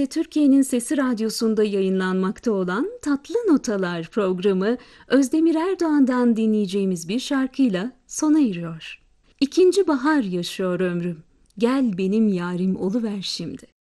Türkiye'nin Sesi Radyosu'nda yayınlanmakta olan Tatlı Notalar programı Özdemir Erdoğan'dan dinleyeceğimiz bir şarkıyla sona eriyor. İkinci bahar yaşıyor ömrüm, gel benim yarim oluver şimdi.